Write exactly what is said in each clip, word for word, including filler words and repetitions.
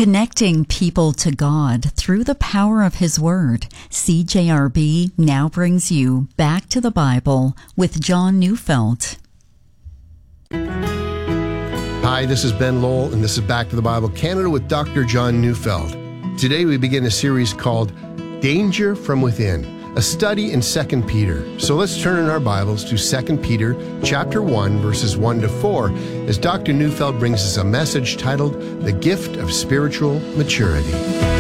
Connecting people to God through the power of His Word, C J R B now brings you Back to the Bible with John Neufeld. Hi, this is Ben Lowell, and this is Back to the Bible Canada with Doctor John Neufeld. Today we begin a series called Danger from Within, a study in Second Peter. So let's turn in our Bibles to Second Peter chapter one, verses one to four, as Doctor Neufeld brings us a message titled, The Gift of Spiritual Maturity.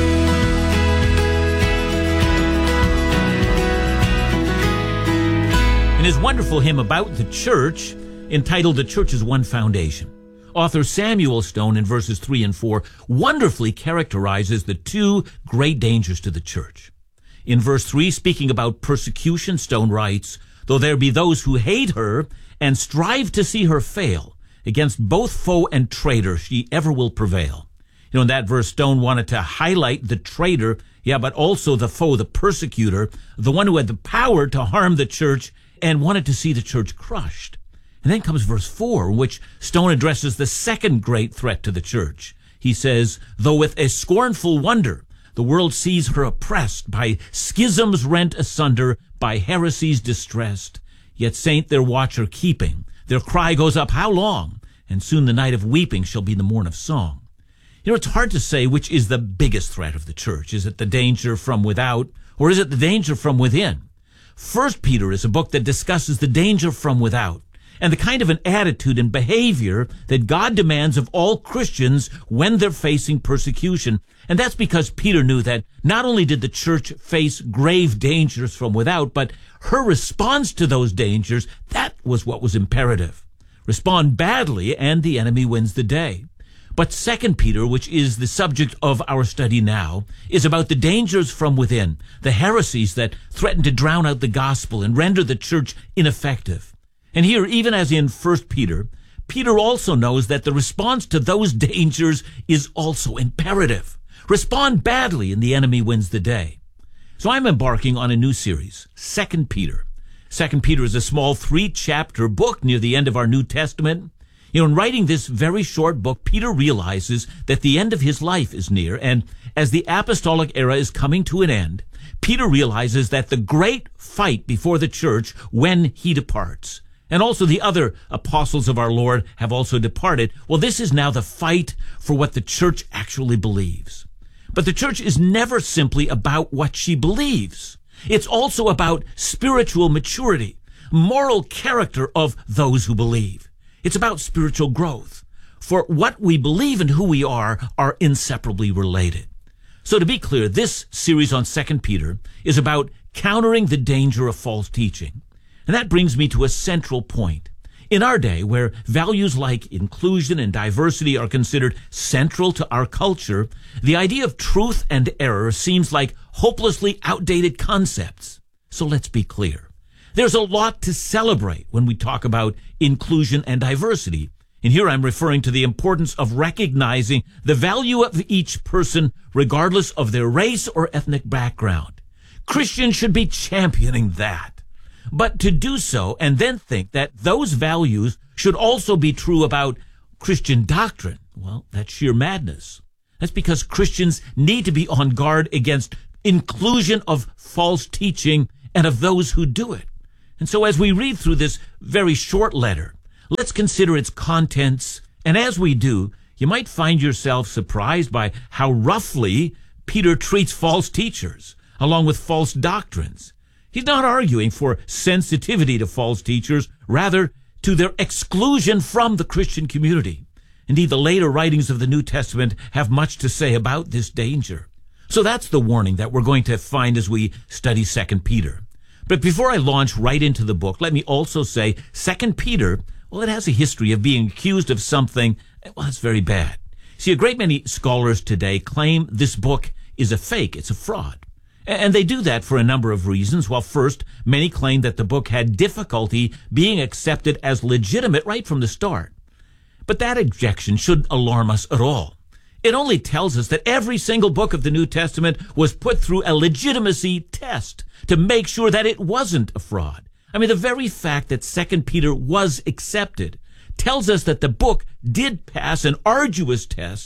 In his wonderful hymn about the church, entitled The Church's One Foundation, author Samuel Stone in verses three and four wonderfully characterizes the two great dangers to the church. In verse three, speaking about persecution, Stone writes, "Though there be those who hate her and strive to see her fail, against both foe and traitor she ever will prevail." You know, in that verse, Stone wanted to highlight the traitor, yeah, but also the foe, the persecutor, the one who had the power to harm the church and wanted to see the church crushed. And then comes verse four, in which Stone addresses the second great threat to the church. He says, "Though with a scornful wonder the world sees her oppressed, by schisms rent asunder, by heresies distressed, yet saint their watcher keeping, their cry goes up, how long? And soon the night of weeping shall be the morn of song." You know, it's hard to say which is the biggest threat of the church. Is it the danger from without, or is it the danger from within? First Peter is a book that discusses the danger from without, and the kind of an attitude and behavior that God demands of all Christians when they're facing persecution. And that's because Peter knew that not only did the church face grave dangers from without, but her response to those dangers, that was what was imperative. Respond badly and the enemy wins the day. But Second Peter, which is the subject of our study now, is about the dangers from within, the heresies that threaten to drown out the gospel and render the church ineffective. And here, even as in First Peter, Peter also knows that the response to those dangers is also imperative. Respond badly and the enemy wins the day. So I'm embarking on a new series, Second Peter. Second Peter is a small three-chapter book near the end of our New Testament. You know, in writing this very short book, Peter realizes that the end of his life is near, and as the apostolic era is coming to an end, Peter realizes that the great fight before the church when he departs, and also the other apostles of our Lord have also departed. Well, this is now the fight for what the church actually believes. But the church is never simply about what she believes. It's also about spiritual maturity, moral character of those who believe. It's about spiritual growth. For what we believe and who we are are inseparably related. So to be clear, this series on Second Peter is about countering the danger of false teaching. And that brings me to a central point. In our day, where values like inclusion and diversity are considered central to our culture, the idea of truth and error seems like hopelessly outdated concepts. So let's be clear. There's a lot to celebrate when we talk about inclusion and diversity. And here I'm referring to the importance of recognizing the value of each person, regardless of their race or ethnic background. Christians should be championing that. But to do so and then think that those values should also be true about Christian doctrine, well, that's sheer madness. That's because Christians need to be on guard against inclusion of false teaching and of those who do it. And so as we read through this very short letter, let's consider its contents. And as we do, you might find yourself surprised by how roughly Peter treats false teachers, along with false doctrines. He's not arguing for sensitivity to false teachers, rather to their exclusion from the Christian community. Indeed, the later writings of the New Testament have much to say about this danger. So that's the warning that we're going to find as we study Second Peter. But before I launch right into the book, let me also say Second Peter, well, it has a history of being accused of something, well, it's very bad. See, a great many scholars today claim this book is a fake, it's a fraud. And they do that for a number of reasons. Well, first, many claim that the book had difficulty being accepted as legitimate right from the start. But that objection shouldn't alarm us at all. It only tells us that every single book of the New Testament was put through a legitimacy test to make sure that it wasn't a fraud. I mean, the very fact that Second Peter was accepted tells us that the book did pass an arduous test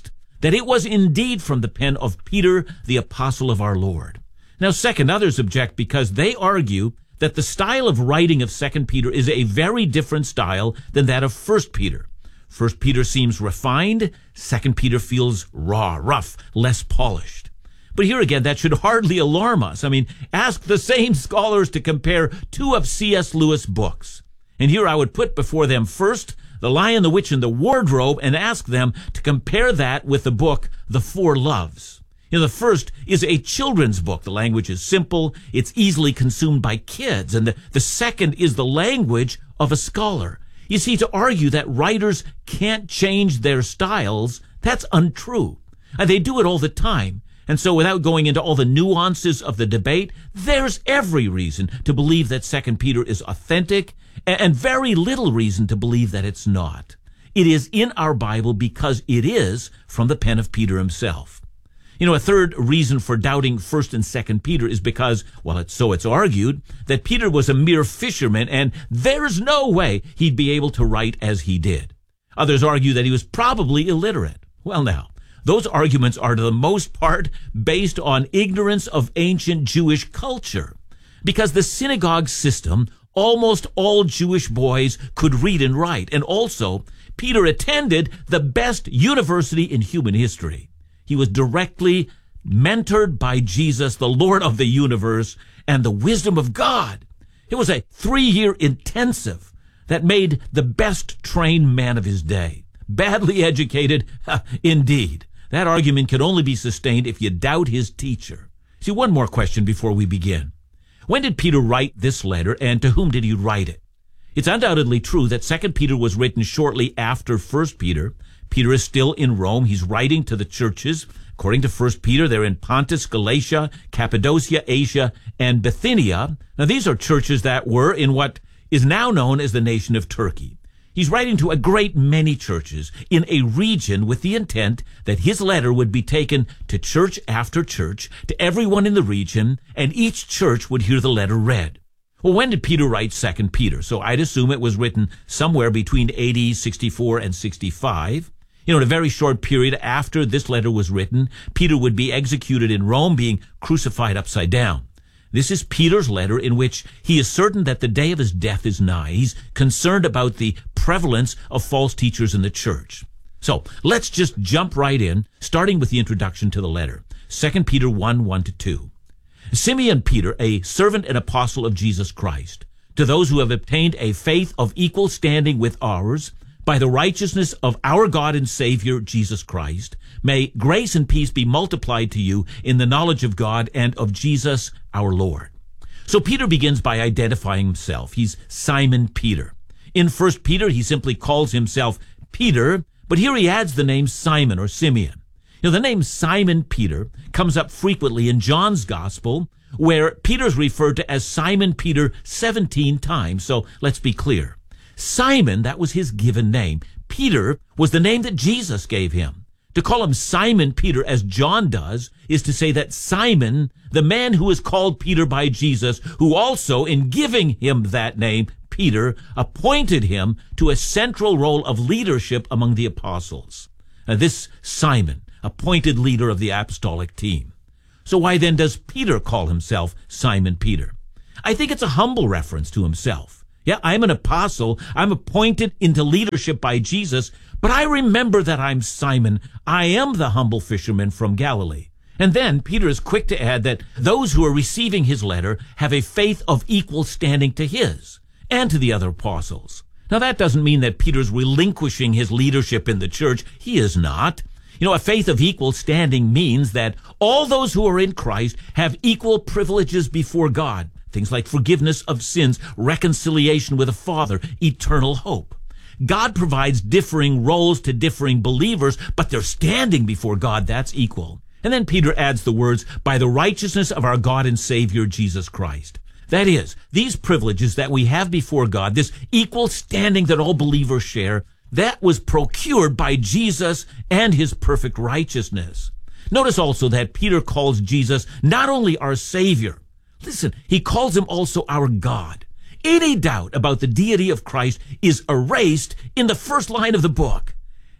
that it was indeed from the pen of Peter, the apostle of our Lord. Now, second, others object because they argue that the style of writing of Second Peter is a very different style than that of First Peter. First Peter seems refined. Second Peter feels raw, rough, less polished. But here again, that should hardly alarm us. I mean, ask the same scholars to compare two of C S Lewis' books. And here I would put before them first The Lion, the Witch, and the Wardrobe, and ask them to compare that with the book The Four Loves. You know, the first is a children's book. The language is simple. It's easily consumed by kids. And the, the second is the language of a scholar. You see, to argue that writers can't change their styles, that's untrue. And they do it all the time. And so without going into all the nuances of the debate, there's every reason to believe that Second Peter is authentic and very little reason to believe that it's not. It is in our Bible because it is from the pen of Peter himself. You know, a third reason for doubting First and Second Peter is because, well, it's, so it's argued, that Peter was a mere fisherman, and there's no way he'd be able to write as he did. Others argue that he was probably illiterate. Well, now, those arguments are to the most part based on ignorance of ancient Jewish culture. Because the synagogue system, almost all Jewish boys could read and write, and also, Peter attended the best university in human history. He was directly mentored by Jesus, the Lord of the universe, and the wisdom of God. It was a three-year intensive that made the best trained man of his day. Badly educated, indeed. That argument can only be sustained if you doubt his teacher. See, one more question before we begin. When did Peter write this letter, and to whom did he write it? It's undoubtedly true that Second Peter was written shortly after First Peter. Peter is still in Rome. He's writing to the churches. According to First Peter, they're in Pontus, Galatia, Cappadocia, Asia, and Bithynia. Now, these are churches that were in what is now known as the nation of Turkey. He's writing to a great many churches in a region with the intent that his letter would be taken to church after church, to everyone in the region, and each church would hear the letter read. Well, when did Peter write Second Peter? So I'd assume it was written somewhere between A D sixty-four and sixty-five. You know, in a very short period after this letter was written, Peter would be executed in Rome, being crucified upside down. This is Peter's letter in which he is certain that the day of his death is nigh. He's concerned about the prevalence of false teachers in the church. So let's just jump right in, starting with the introduction to the letter. Second Peter one, one to two. Simeon Peter, a servant and apostle of Jesus Christ, to those who have obtained a faith of equal standing with ours, by the righteousness of our God and Savior, Jesus Christ, may grace and peace be multiplied to you in the knowledge of God and of Jesus our Lord. So Peter begins by identifying himself. He's Simon Peter. In First Peter, he simply calls himself Peter, but here he adds the name Simon or Simeon. You know, the name Simon Peter comes up frequently in John's Gospel, where Peter's referred to as Simon Peter seventeen times. So let's be clear. Simon, that was his given name. Peter was the name that Jesus gave him. To call him Simon Peter, as John does, is to say that Simon, the man who is called Peter by Jesus, who also, in giving him that name, Peter, appointed him to a central role of leadership among the apostles. Now, this Simon, appointed leader of the apostolic team. So why then does Peter call himself Simon Peter? I think it's a humble reference to himself. Yeah, I'm an apostle. I'm appointed into leadership by Jesus, but I remember that I'm Simon. I am the humble fisherman from Galilee. And then Peter is quick to add that those who are receiving his letter have a faith of equal standing to his and to the other apostles. Now, that doesn't mean that Peter's relinquishing his leadership in the church. He is not. You know, a faith of equal standing means that all those who are in Christ have equal privileges before God. Things like forgiveness of sins, reconciliation with the Father, eternal hope. God provides differing roles to differing believers, but they're standing before God. That's equal. And then Peter adds the words, by the righteousness of our God and Savior, Jesus Christ. That is, these privileges that we have before God, this equal standing that all believers share, that was procured by Jesus and his perfect righteousness. Notice also that Peter calls Jesus not only our Savior, listen, he calls him also our God. Any doubt about the deity of Christ is erased in the first line of the book.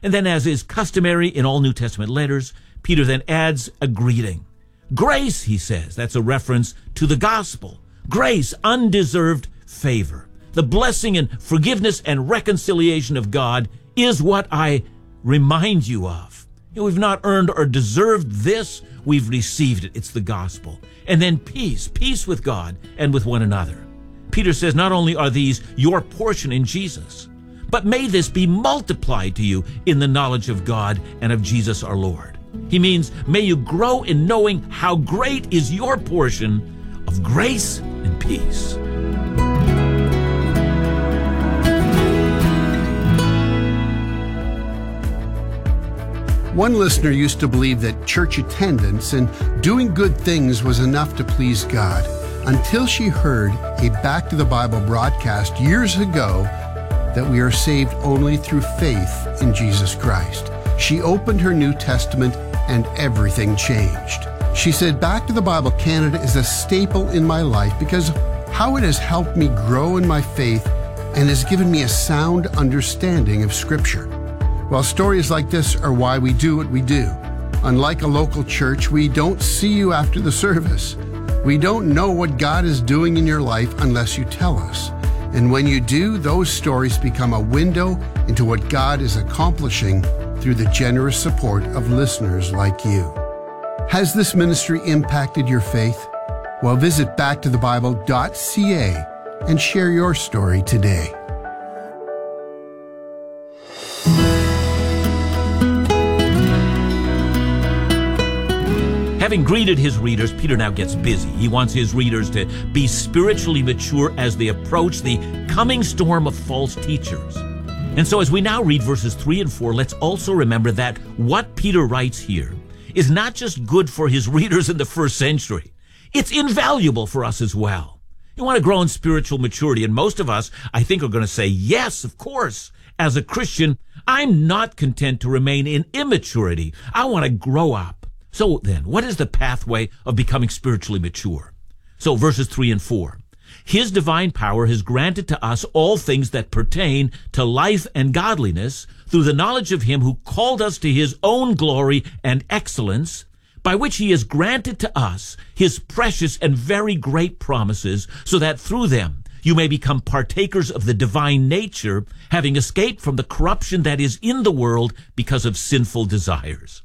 And then, as is customary in all New Testament letters, Peter then adds a greeting. Grace, he says, that's a reference to the gospel. Grace, undeserved favor. The blessing and forgiveness and reconciliation of God is what I remind you of. You know, we've not earned or deserved this. We've received it. It's the gospel. And then peace, peace with God and with one another. Peter says not only are these your portion in Jesus, but may this be multiplied to you in the knowledge of God and of Jesus our Lord. He means, may you grow in knowing how great is your portion of grace and peace. One listener used to believe that church attendance and doing good things was enough to please God, until she heard a Back to the Bible broadcast years ago that we are saved only through faith in Jesus Christ. She opened her New Testament and everything changed. She said, Back to the Bible Canada is a staple in my life because of how it has helped me grow in my faith and has given me a sound understanding of Scripture. Well, stories like this are why we do what we do. Unlike a local church, we don't see you after the service. We don't know what God is doing in your life unless you tell us. And when you do, those stories become a window into what God is accomplishing through the generous support of listeners like you. Has this ministry impacted your faith? Well, visit back to the bible dot c a and share your story today. Having greeted his readers, Peter now gets busy. He wants his readers to be spiritually mature as they approach the coming storm of false teachers. And so as we now read verses three and four, let's also remember that what Peter writes here is not just good for his readers in the first century. It's invaluable for us as well. You want to grow in spiritual maturity, and most of us, I think, are going to say, yes, of course. As a Christian, I'm not content to remain in immaturity. I want to grow up. So then, what is the pathway of becoming spiritually mature? So verses three and four. His divine power has granted to us all things that pertain to life and godliness through the knowledge of him who called us to his own glory and excellence, by which he has granted to us his precious and very great promises, so that through them you may become partakers of the divine nature, having escaped from the corruption that is in the world because of sinful desires.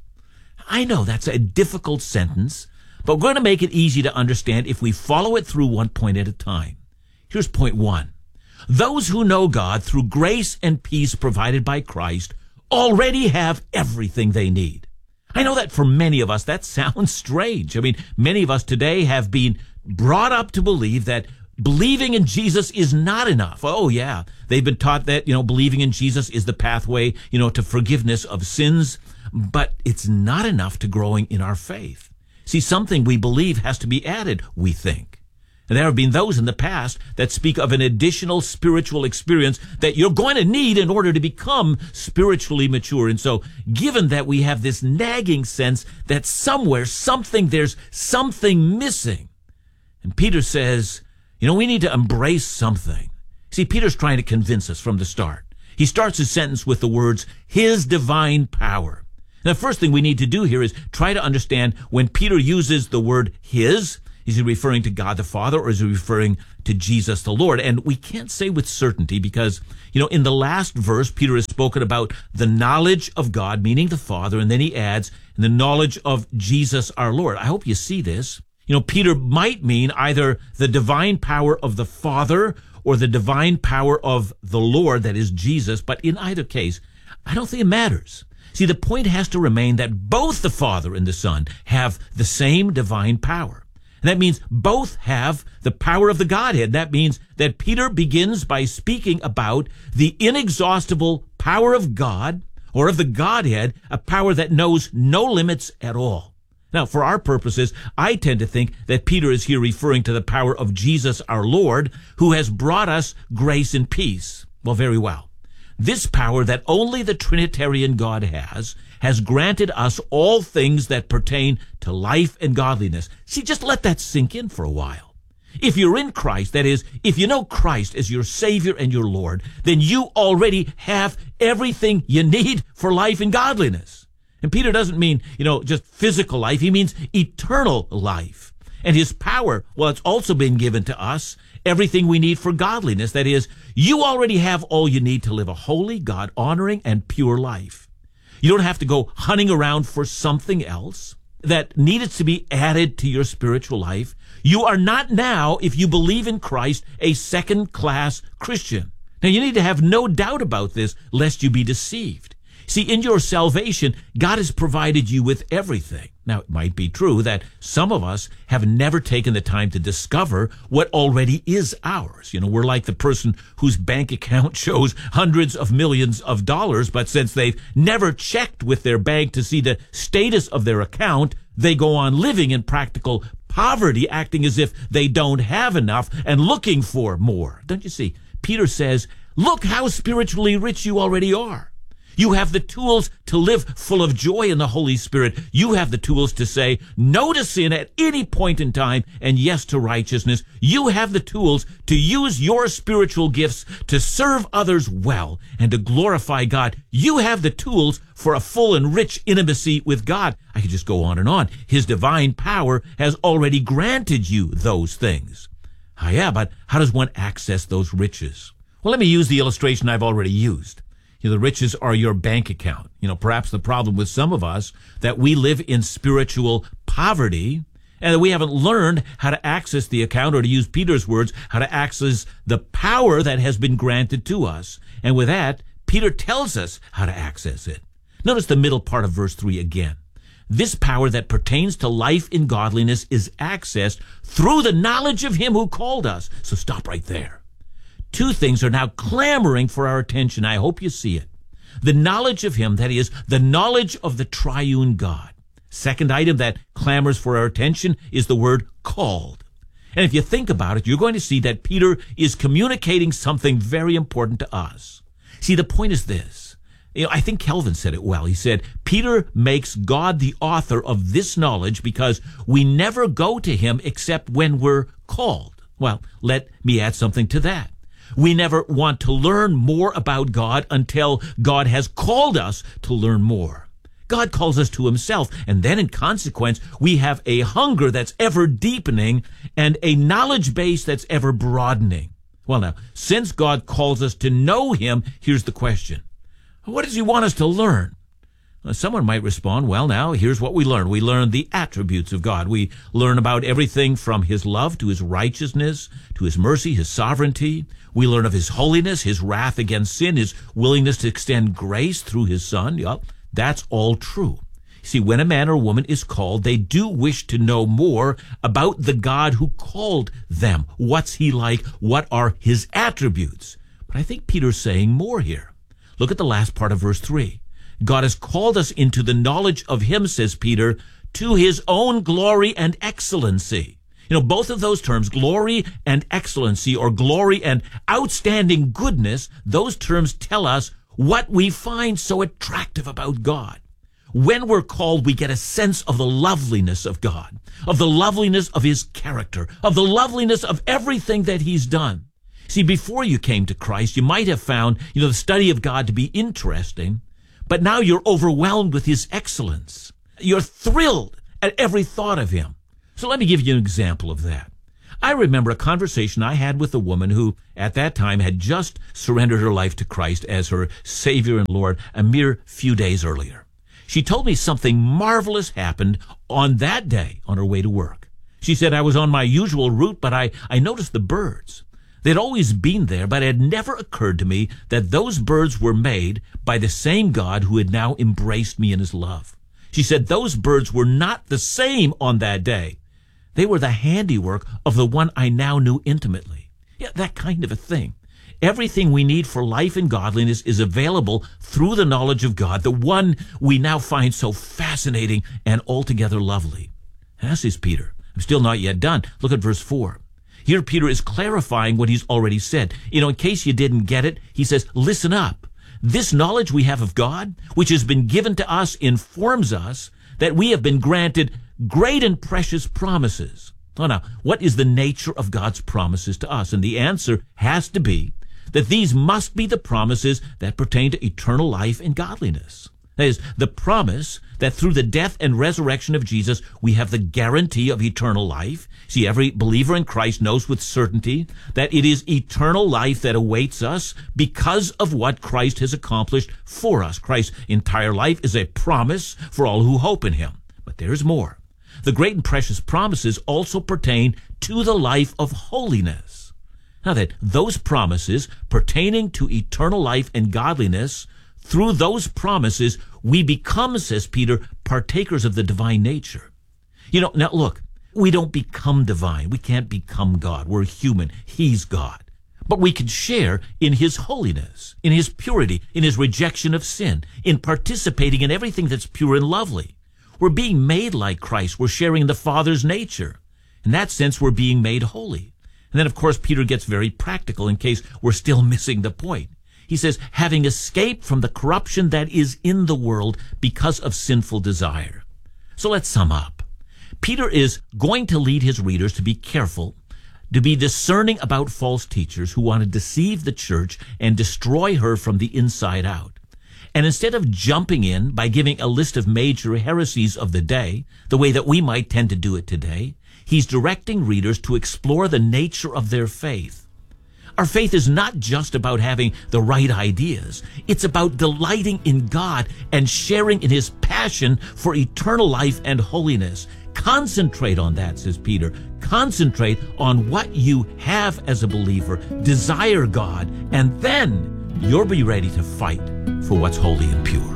I know that's a difficult sentence, but we're going to make it easy to understand if we follow it through one point at a time. Here's point one. Those who know God through grace and peace provided by Christ already have everything they need. I know that for many of us, that sounds strange. I mean, many of us today have been brought up to believe that believing in Jesus is not enough. Oh, yeah. They've been taught that, you know, believing in Jesus is the pathway, you know, to forgiveness of sins. But it's not enough to growing in our faith. See, something we believe has to be added, we think. And there have been those in the past that speak of an additional spiritual experience that you're going to need in order to become spiritually mature. And so, given that we have this nagging sense that somewhere, something, there's something missing. And Peter says, you know, we need to embrace something. See, Peter's trying to convince us from the start. He starts his sentence with the words, his divine power. Now, the first thing we need to do here is try to understand when Peter uses the word his, is he referring to God the Father or is he referring to Jesus the Lord? And we can't say with certainty because, you know, in the last verse, Peter has spoken about the knowledge of God, meaning the Father, and then he adds, the knowledge of Jesus our Lord. I hope you see this. You know, Peter might mean either the divine power of the Father or the divine power of the Lord, that is Jesus, but in either case, I don't think it matters. See, the point has to remain that both the Father and the Son have the same divine power. And that means both have the power of the Godhead. That means that Peter begins by speaking about the inexhaustible power of God, or of the Godhead, a power that knows no limits at all. Now, for our purposes, I tend to think that Peter is here referring to the power of Jesus our Lord, who has brought us grace and peace. Well, very well. This power that only the Trinitarian God has, has granted us all things that pertain to life and godliness. See, just let that sink in for a while. If you're in Christ, that is, if you know Christ as your Savior and your Lord, then you already have everything you need for life and godliness. And Peter doesn't mean, you know, just physical life. He means eternal life. And his power, well, it's also been given to us, everything we need for godliness. That is, you already have all you need to live a holy, God-honoring, and pure life. You don't have to go hunting around for something else that needed to be added to your spiritual life. You are not now, if you believe in Christ, a second-class Christian. Now, you need to have no doubt about this, lest you be deceived. See, in your salvation, God has provided you with everything. Now, it might be true that some of us have never taken the time to discover what already is ours. You know, we're like the person whose bank account shows hundreds of millions of dollars, but since they've never checked with their bank to see the status of their account, they go on living in practical poverty, acting as if they don't have enough and looking for more. Don't you see? Peter says, look how spiritually rich you already are. You have the tools to live full of joy in the Holy Spirit. You have the tools to say no to sin at any point in time and yes to righteousness. You have the tools to use your spiritual gifts to serve others well and to glorify God. You have the tools for a full and rich intimacy with God. I could just go on and on. His divine power has already granted you those things. Ah, yeah, but how does one access those riches? Well, let me use the illustration I've already used. You know, the riches are your bank account. You know, perhaps the problem with some of us that we live in spiritual poverty and that we haven't learned how to access the account, or to use Peter's words, how to access the power that has been granted to us. And with that, Peter tells us how to access it. Notice the middle part of verse three again. This power that pertains to life in godliness is accessed through the knowledge of him who called us. So stop right there. Two things are now clamoring for our attention. I hope you see it. The knowledge of him, that is, the knowledge of the triune God. Second item that clamors for our attention is the word called. And if you think about it, you're going to see that Peter is communicating something very important to us. See, the point is this. You know, I think Calvin said it well. He said, Peter makes God the author of this knowledge because we never go to him except when we're called. Well, let me add something to that. We never want to learn more about God until God has called us to learn more. God calls us to himself, and then in consequence, we have a hunger that's ever deepening and a knowledge base that's ever broadening. Well, now, since God calls us to know him, here's the question. What does he want us to learn? Well, someone might respond, well, now, here's what we learn. We learn the attributes of God. We learn about everything from his love to his righteousness, to his mercy, his sovereignty. We learn of his holiness, his wrath against sin, his willingness to extend grace through his Son. Yep, that's all true. See, when a man or woman is called, they do wish to know more about the God who called them. What's he like? What are his attributes? But I think Peter's saying more here. Look at the last part of verse three. God has called us into the knowledge of him, says Peter, to his own glory and excellency. You know, both of those terms, glory and excellency, or glory and outstanding goodness, those terms tell us what we find so attractive about God. When we're called, we get a sense of the loveliness of God, of the loveliness of his character, of the loveliness of everything that he's done. See, before you came to Christ, you might have found, you know, the study of God to be interesting, but now you're overwhelmed with his excellence. You're thrilled at every thought of him. So let me give you an example of that. I remember a conversation I had with a woman who, at that time, had just surrendered her life to Christ as her Savior and Lord a mere few days earlier. She told me something marvelous happened on that day on her way to work. She said, I was on my usual route, but I, I noticed the birds. They'd always been there, but it had never occurred to me that those birds were made by the same God who had now embraced me in his love. She said those birds were not the same on that day. They were the handiwork of the one I now knew intimately. Yeah, that kind of a thing. Everything we need for life and godliness is available through the knowledge of God, the one we now find so fascinating and altogether lovely. And says Peter. I'm still not yet done. Look at verse four. Here Peter is clarifying what he's already said. You know, in case you didn't get it, he says, listen up. This knowledge we have of God, which has been given to us, informs us that we have been granted great and precious promises. Oh, now, what is the nature of God's promises to us? And the answer has to be that these must be the promises that pertain to eternal life and godliness. That is, the promise that through the death and resurrection of Jesus, we have the guarantee of eternal life. See, every believer in Christ knows with certainty that it is eternal life that awaits us because of what Christ has accomplished for us. Christ's entire life is a promise for all who hope in him. But there's more. The great and precious promises also pertain to the life of holiness. Now that those promises pertaining to eternal life and godliness, through those promises, we become, says Peter, partakers of the divine nature. You know, now look, we don't become divine. We can't become God. We're human. He's God. But we can share in his holiness, in his purity, in his rejection of sin, in participating in everything that's pure and lovely. We're being made like Christ. We're sharing the Father's nature. In that sense, we're being made holy. And then, of course, Peter gets very practical in case we're still missing the point. He says, having escaped from the corruption that is in the world because of sinful desire. So let's sum up. Peter is going to lead his readers to be careful, to be discerning about false teachers who want to deceive the church and destroy her from the inside out. And instead of jumping in by giving a list of major heresies of the day, the way that we might tend to do it today, he's directing readers to explore the nature of their faith. Our faith is not just about having the right ideas. It's about delighting in God and sharing in his passion for eternal life and holiness. Concentrate on that, says Peter. Concentrate on what you have as a believer. Desire God, and then you'll be ready to fight for what's holy and pure.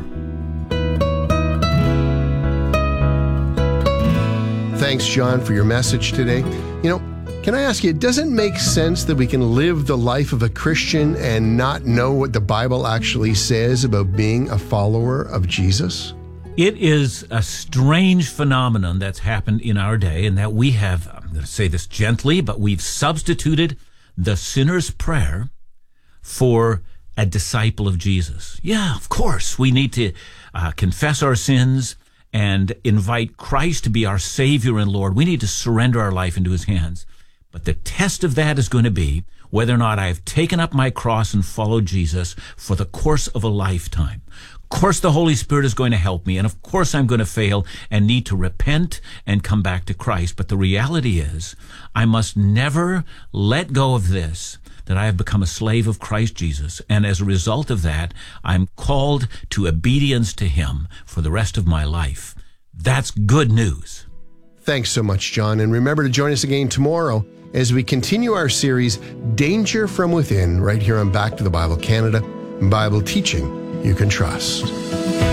Thanks, John, for your message today. You know, can I ask you, does it make sense that we can live the life of a Christian and not know what the Bible actually says about being a follower of Jesus? It is a strange phenomenon that's happened in our day, and that we have, I'm going to say this gently, but we've substituted the sinner's prayer for a disciple of Jesus. Yeah, of course, we need to uh, confess our sins and invite Christ to be our Savior and Lord. We need to surrender our life into his hands. But the test of that is going to be whether or not I've taken up my cross and followed Jesus for the course of a lifetime. Of course, the Holy Spirit is going to help me, and of course I'm going to fail and need to repent and come back to Christ. But the reality is, I must never let go of this, that I have become a slave of Christ Jesus, and as a result of that, I'm called to obedience to him for the rest of my life. That's good news. Thanks so much, John, and remember to join us again tomorrow as we continue our series, Danger from Within, right here on Back to the Bible Canada, Bible teaching you can trust.